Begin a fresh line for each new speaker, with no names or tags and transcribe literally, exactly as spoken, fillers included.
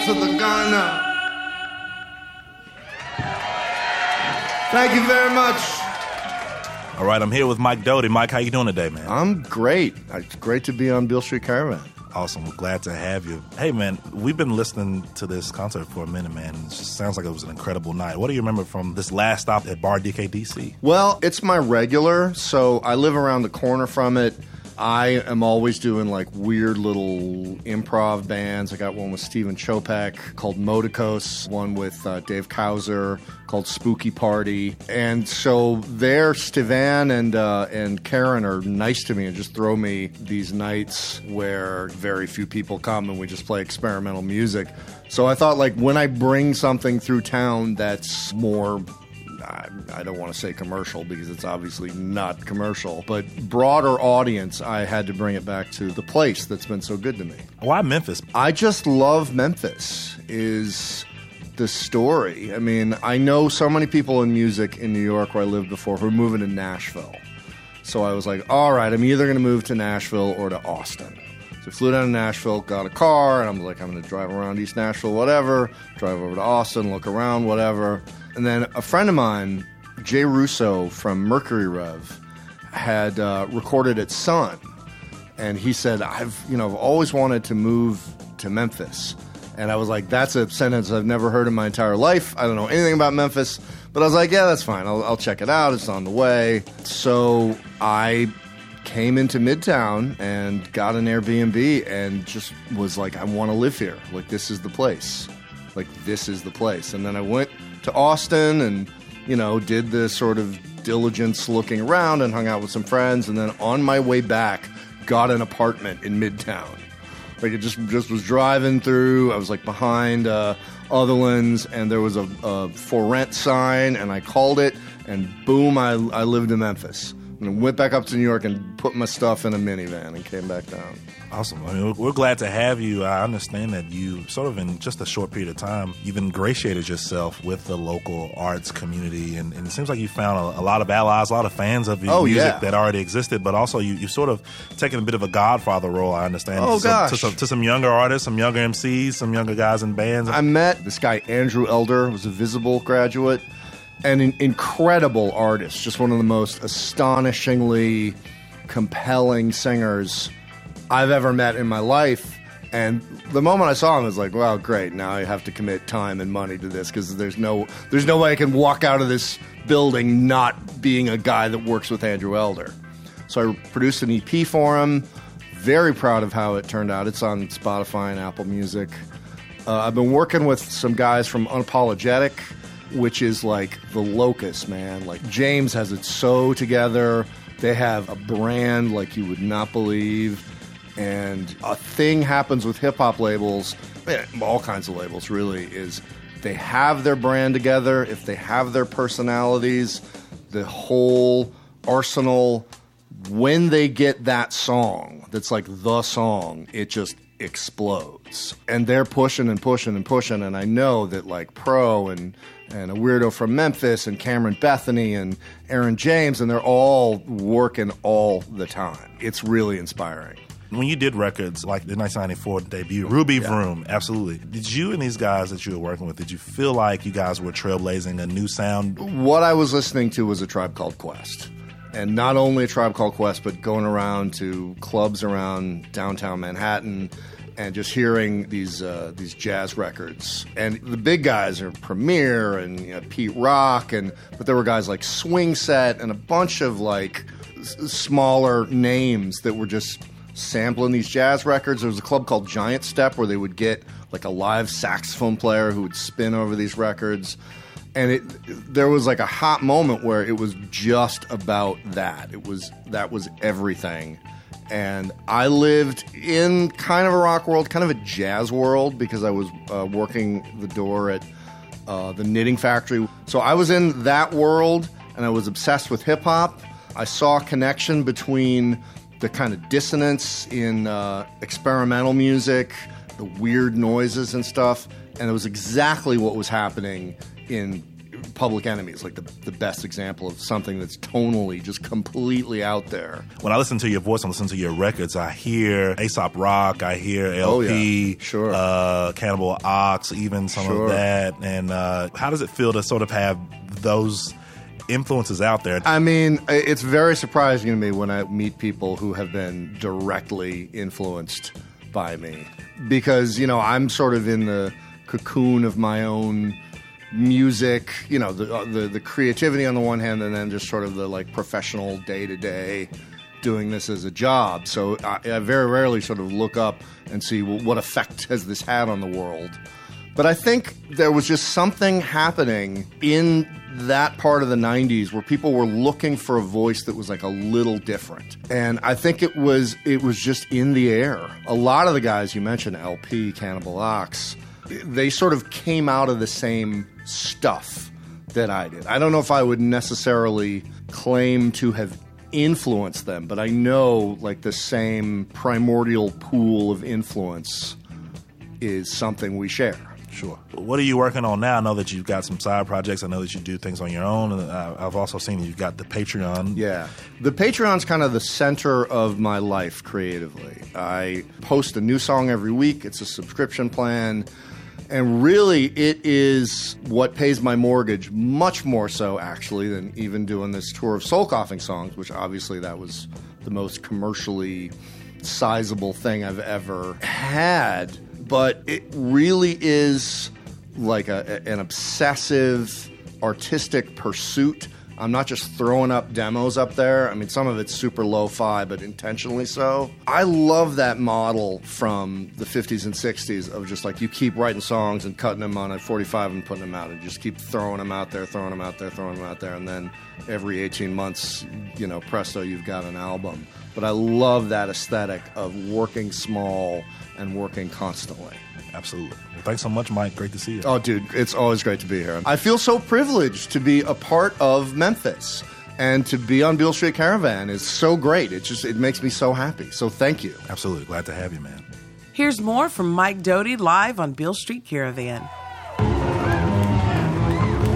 To the Ghana. Thank you very much.
All right, I'm here with Mike Doughty. Mike, how you doing today, man?
I'm great. It's great to be on Beale Street Caravan.
Awesome. We're glad to have you. Hey, man, we've been listening to this concert for a minute, man. It just sounds like it was an incredible night. What do you remember from this last stop at Bar D K D C?
Well, it's my regular, so I live around the corner from it. I am always doing like weird little improv bands. I got one with Stephen Chopek called Modicos, one with uh, Dave Kauser called Spooky Party. And so there, Stevan and uh, and Karen are nice to me and just throw me these nights where very few people come and we just play experimental music. So I thought, like, when I bring something through town that's more, I don't want to say commercial because it's obviously not commercial, but broader audience, I had to bring it back to the place that's been so good to me.
Why Memphis?
I just love Memphis is the story. I mean, I know so many people in music in New York where I lived before who are moving to Nashville. So I was like, all right, I'm either going to move to Nashville or to Austin. So I flew down to Nashville, got a car, and I'm like, I'm going to drive around East Nashville, whatever, drive over to Austin, look around, whatever. And then a friend of mine, Jay Russo from Mercury Rev, had uh, recorded at Sun. And he said, I've, you know, I've always wanted to move to Memphis. And I was like, that's a sentence I've never heard in my entire life. I don't know anything about Memphis. But I was like, yeah, that's fine. I'll, I'll check it out. It's on the way. So I came into Midtown and got an Airbnb and just was like, I want to live here. Like, this is the place. Like, this is the place. And then I went to Austin and, you know, did the sort of diligence looking around and hung out with some friends. And then on my way back, got an apartment in Midtown. Like, it just just was driving through. I was, like, behind uh, Otherlands, and there was a, a for rent sign, and I called it, and boom, I, I lived in Memphis. And went back up to New York and put my stuff in a minivan and came back down.
Awesome. I mean, we're, we're glad to have you. I understand that you sort of in just a short period of time, you've ingratiated yourself with the local arts community. And, and it seems like you found a, a lot of allies, a lot of fans of your
oh,
music
yeah.
that already existed. But also you, you've sort of taken a bit of a godfather role, I understand.
Oh,
to some,
gosh.
To some, to some younger artists, some younger M Cs, some younger guys in bands.
I met this guy, Andrew Elder, who was a Visible graduate. And an incredible artist, just one of the most astonishingly compelling singers I've ever met in my life. And the moment I saw him, I was like, wow, great. Now I have to commit time and money to this because there's no, there's no way I can walk out of this building not being a guy that works with Andrew Elder. So I produced an E P for him. Very proud of how it turned out. It's on Spotify and Apple Music. Uh, I've been working with some guys from Unapologetic, which is like the locus, man. Like, James has it so together. They have a brand like you would not believe. And a thing happens with hip-hop labels, all kinds of labels really, is they have their brand together. If they have their personalities, the whole arsenal, when they get that song that's like the song, it just explodes. And they're pushing and pushing and pushing. And I know that, like, Pro and and a weirdo from Memphis and Cameron Bethany and Aaron James, and they're all working all the time. It's really inspiring.
When you did records like the nineteen ninety-four debut, Ruby
yeah.
Vroom, absolutely. Did you and these guys that you were working with, did you feel like you guys were trailblazing a new sound?
What I was listening to was A Tribe Called Quest. And not only A Tribe Called Quest, but going around to clubs around downtown Manhattan and just hearing these uh, these jazz records. And the big guys are Premier and, you know, Pete Rock, and but there were guys like Swing Set and a bunch of like s- smaller names that were just sampling these jazz records. There was a club called Giant Step where they would get like a live saxophone player who would spin over these records. And it there was like a hot moment where it was just about that. It was that was everything. And I lived in kind of a rock world, kind of a jazz world, because I was uh, working the door at uh, the Knitting Factory. So I was in that world, and I was obsessed with hip-hop. I saw a connection between the kind of dissonance in uh, experimental music, the weird noises and stuff, and it was exactly what was happening in Public Enemy is like the, the best example of something that's tonally just completely out there.
When I listen to your voice and listen to your records, I hear Aesop Rock, I hear L P,
oh, yeah. Sure.
uh, Cannibal Ox, even some
Sure.
of that. And uh, how does it feel to sort of have those influences out there?
I mean, it's very surprising to me when I meet people who have been directly influenced by me. Because, you know, I'm sort of in the cocoon of my own music, you know, the, the the creativity on the one hand, and then just sort of the like professional day-to-day doing this as a job. So I, I very rarely sort of look up and see, well, what effect has this had on the world? But I think there was just something happening in that part of the nineties where people were looking for a voice that was like a little different. And I think it was it was just in the air. A lot of the guys you mentioned, L P, Cannibal Ox, they sort of came out of the same stuff that I did. I don't know if I would necessarily claim to have influenced them, but I know like the same primordial pool of influence is something we share.
Sure. What are you working on now? I know that you've got some side projects. I know that you do things on your own. And I've also seen you've got the Patreon.
Yeah. The Patreon's kind of the center of my life creatively. I post a new song every week. It's a subscription plan. And really, it is what pays my mortgage, much more so, actually, than even doing this tour of Soul Coughing songs, which obviously that was the most commercially sizable thing I've ever had. But it really is like a, an obsessive artistic pursuit. I'm not just throwing up demos up there. I mean, some of it's super lo-fi, but intentionally so. I love that model from the fifties and sixties of just like you keep writing songs and cutting them on a forty-five and putting them out, and just keep throwing them out there, throwing them out there, throwing them out there, and then every eighteen months, you know, presto, you've got an album. But I love that aesthetic of working small and working constantly.
Absolutely. Well, thanks so much, Mike. Great to see you.
Oh, dude, it's always great to be here. I feel so privileged to be a part of Memphis, and to be on Beale Street Caravan is so great. It just it makes me so happy. So thank you.
Absolutely. Glad to have you, man.
Here's more from Mike Doughty live on Beale Street Caravan.